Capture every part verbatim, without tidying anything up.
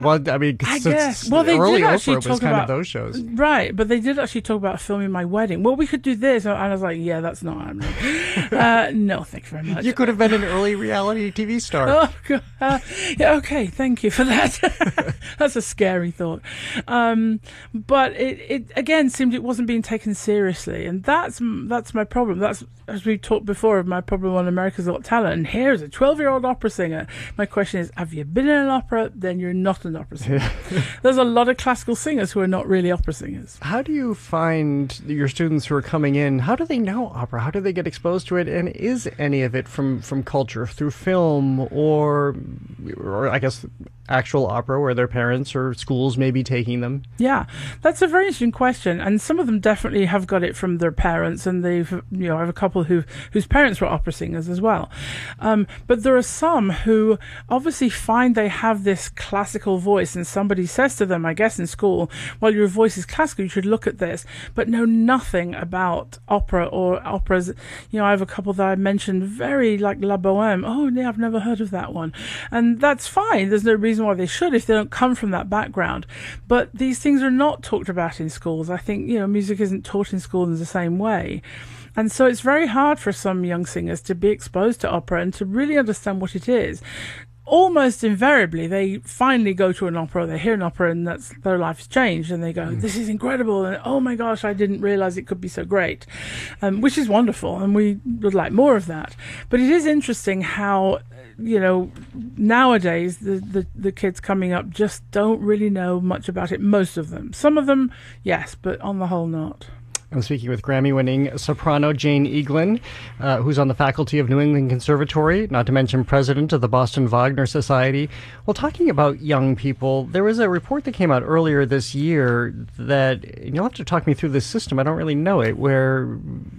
Well, I mean, I guess. Well, they early did actually Oprah talk was kind about of those shows. Right, but they did actually talk about filming my wedding. Well, we could do this. And I was like, yeah, that's not happening. uh, no, thank you very much. You could have been an early reality T V star. Oh, God. Uh, yeah, okay, thank you for that. That's a scary thought. Um, but it, it, again, seemed it wasn't being taken seriously. And that's that's my problem. That's, as we talked before, of my problem on America's Got Talent. And here's a twelve-year-old opera singer. My question is, have you been in an opera? Then you're not an opera singer. There's a lot of classical singers who are not really opera singers. How do you find your students who are coming in, how do they know opera? How do they get exposed to it? And is any of it from, from culture, through film, or, or I guess actual opera where their parents or schools may be taking them? Yeah, that's a very interesting question. And some of them definitely have got it from their parents, and they've, you know, I have a couple who whose parents were opera singers as well. Um, but there are some who obviously find they have this classical voice, and somebody says to them, I guess in school, well, your voice is classical, you should look at this, but know nothing about opera or operas. You know, I have a couple that I mentioned very like La Bohème. Oh, yeah, I've never heard of that one. And that's fine. There's no reason why they should if they don't come from that background. But these things are not talked about in schools. I think, you know, music isn't taught in school in the same way. And so it's very hard for some young singers to be exposed to opera and to really understand what it is. Almost invariably, they finally go to an opera, they hear an opera, and that's their life's changed, and they go, this is incredible, and oh my gosh, I didn't realize it could be so great, um, which is wonderful, and we would like more of that. But it is interesting how, you know, nowadays, the, the, the kids coming up just don't really know much about it, most of them. Some of them, yes, but on the whole, not. I'm speaking with Grammy-winning soprano Jane Eaglin, uh, who's on the faculty of New England Conservatory, not to mention president of the Boston Wagner Society. Well, talking about young people, there was a report that came out earlier this year that, and you'll have to talk me through this system, I don't really know it, where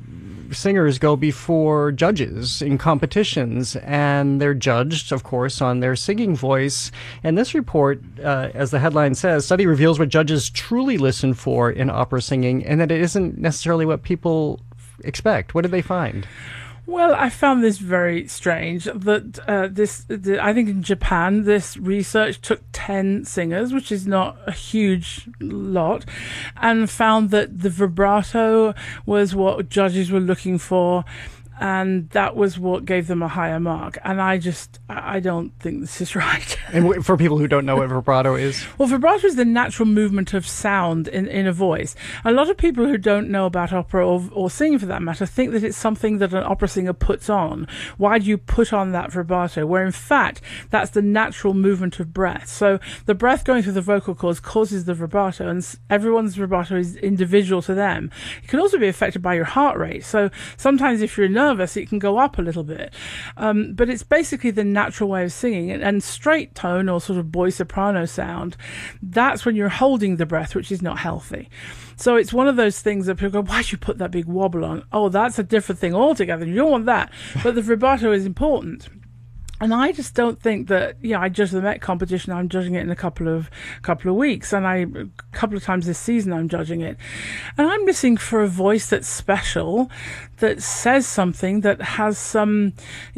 singers go before judges in competitions, and they're judged, of course, on their singing voice. And this report, uh, as the headline says, study reveals what judges truly listen for in opera singing, and that it isn't necessarily what people expect. What did they find? Well, I found this very strange that uh, this, the, I think in Japan, this research took ten singers, which is not a huge lot, and found that the vibrato was what judges were looking for, and that was what gave them a higher mark. And I just, I don't think this is right. And for people who don't know what vibrato is? Well, vibrato is the natural movement of sound in, in a voice. A lot of people who don't know about opera, or, or singing for that matter, think that it's something that an opera singer puts on. Why do you put on that vibrato? Where in fact, that's the natural movement of breath. So the breath going through the vocal cords causes the vibrato, and everyone's vibrato is individual to them. It can also be affected by your heart rate. So sometimes if you're nervous, it can go up a little bit. Um, but it's basically the natural way of singing. And, and straight tone, or sort of boy soprano sound, that's when you're holding the breath, which is not healthy. So it's one of those things that people go, why'd you put that big wobble on? Oh, that's a different thing altogether. You don't want that. But the vibrato is important. And I just don't think that, you know, I judge the Met competition, I'm judging it in a couple of couple of weeks, and I a couple of times this season I'm judging it. And I'm looking for a voice that's special, that says something, that has some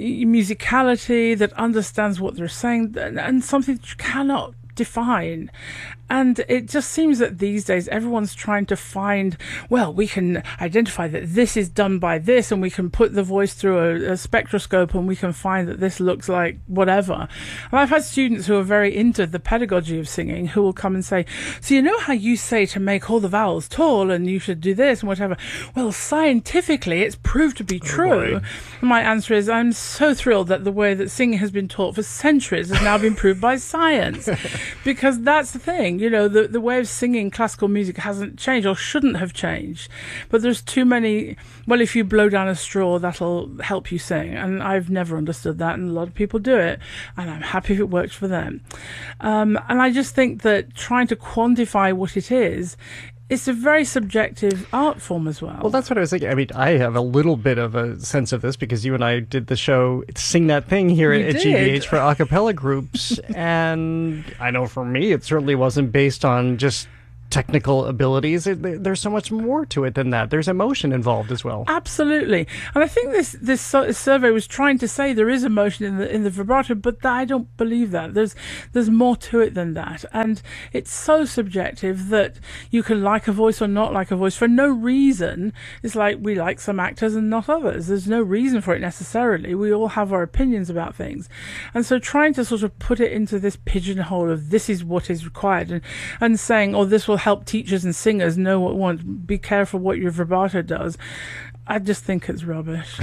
musicality, that understands what they're saying, and something that you cannot define. And it just seems that these days everyone's trying to find, well, we can identify that this is done by this, and we can put the voice through a, a spectroscope, and we can find that this looks like whatever. And I've had students who are very into the pedagogy of singing who will come and say, so you know how you say to make all the vowels tall and you should do this and whatever? Well, scientifically it's proved to be true. Oh, my answer is, I'm so thrilled that the way that singing has been taught for centuries has now been proved by science. Because that's the thing. You know, the, the way of singing classical music hasn't changed, or shouldn't have changed. But there's too many, well, if you blow down a straw, that'll help you sing. And I've never understood that, and a lot of people do it. And I'm happy if it works for them. Um, and I just think that trying to quantify what it is, it's a very subjective art form as well. Well, that's what I was thinking. I mean, I have a little bit of a sense of this because you and I did the show Sing That Thing here We at did. G B H for a cappella groups. And I know for me, it certainly wasn't based on just technical abilities. There's so much more to it than that. There's emotion involved as well. Absolutely. And I think this this survey was trying to say there is emotion in the in the vibrato, but I don't believe that. There's there's more to it than that. And it's so subjective that you can like a voice or not like a voice for no reason. It's like we like some actors and not others. There's no reason for it necessarily. We all have our opinions about things. And so trying to sort of put it into this pigeonhole of this is what is required and, and saying, oh, this will help teachers and singers know what want, be careful what your vibrato does. I just think it's rubbish.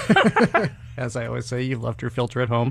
As I always say, you've left your filter at home.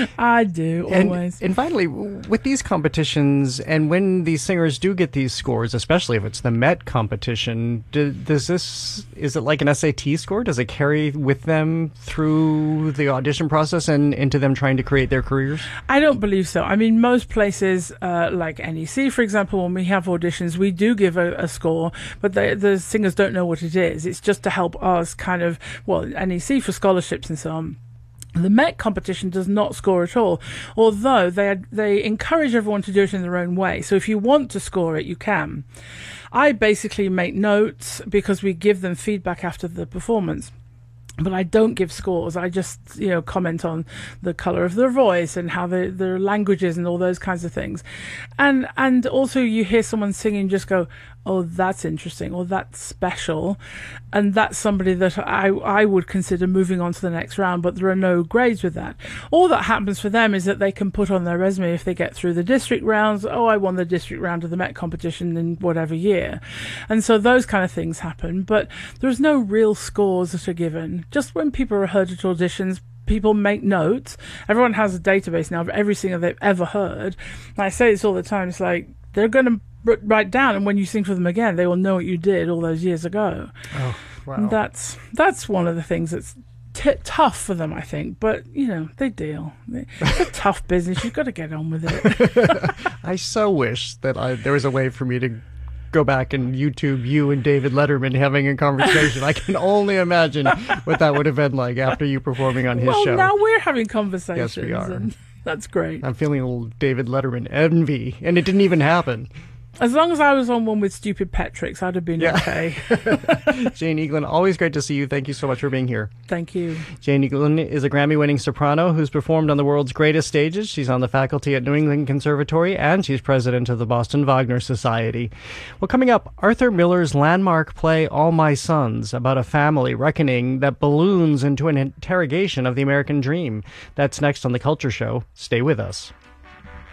I do, always. And, and finally, with these competitions, and when these singers do get these scores, especially if it's the Met competition, do, does this, is it like an S A T score? Does it carry with them through the audition process and into them trying to create their careers? I don't believe so. I mean, most places, uh, like N E C, for example, when we have auditions, we do give a, a score, but the, the singers don't know what it is. It's just to help us kind of, well, N E C for scholarships and so on. The Met competition does not score at all, although they they encourage everyone to do it in their own way. So if you want to score it, you can. I basically make notes because we give them feedback after the performance. But I don't give scores. I just, you know, comment on the colour of their voice and how their their language is and all those kinds of things. And and also you hear someone singing, just go, oh, that's interesting, or that's special. And that's somebody that I, I would consider moving on to the next round, but there are no grades with that. All that happens for them is that they can put on their resume if they get through the district rounds, oh, I won the district round of the Met competition in whatever year. And so those kind of things happen. But there's no real scores that are given. Just when people are heard at auditions, people make notes. Everyone has a database now of every single they've ever heard. And I say this all the time. It's like they're going to write down, and when you sing for them again, they will know what you did all those years ago. Oh, wow. And that's that's one of the things that's t- tough for them, I think. But, you know, they deal. It's a tough business. You've got to get on with it. I so wish that I, there was a way for me to go back and YouTube you and David Letterman having a conversation. I can only imagine what that would have been like after you performing on his well, show. Now we're having conversations. Yes, we are. And that's great. I'm feeling a little David Letterman envy, and it didn't even happen. As long as I was on one with stupid Petrix, I'd have been yeah. okay. Jane Eaglin, always great to see you. Thank you so much for being here. Thank you. Jane Eaglin is a Grammy-winning soprano who's performed on the world's greatest stages. She's on the faculty at New England Conservatory, and she's president of the Boston Wagner Society. Well, coming up, Arthur Miller's landmark play All My Sons, about a family reckoning that balloons into an interrogation of the American dream. That's next on The Culture Show. Stay with us.